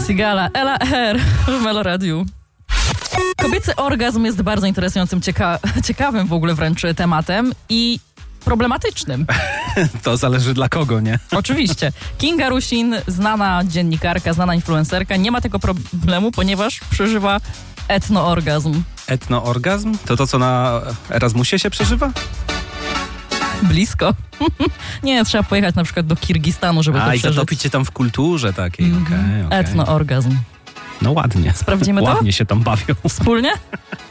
Sigala, Ela R w Meloradiu. Kobiecy orgazm jest bardzo interesującym, ciekawym w ogóle wręcz tematem i problematycznym. To zależy dla kogo, nie? Oczywiście. Kinga Rusin, znana dziennikarka, znana influencerka, nie ma tego problemu, ponieważ przeżywa etnoorgazm. Etnoorgazm? To co na Erasmusie się przeżywa? Blisko. Nie, trzeba pojechać na przykład do Kirgistanu, żeby to przeżyć. I zatopić się tam w kulturze takiej. Okay. Etnoorgazm. No ładnie. Sprawdzimy to? Ładnie się tam bawią. Wspólnie?